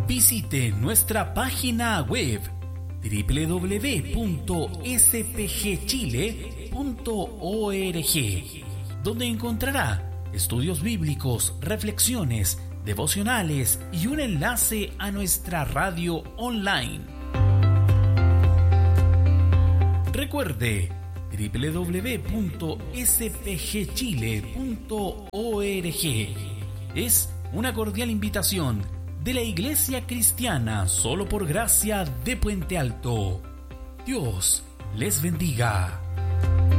Visite nuestra página web www.spgchile.org, donde encontrará estudios bíblicos, reflexiones, devocionales y un enlace a nuestra radio online. Recuerde www.spgchile.org. Es una cordial invitación de la Iglesia Cristiana Solo por Gracia de Puente Alto. Dios les bendiga.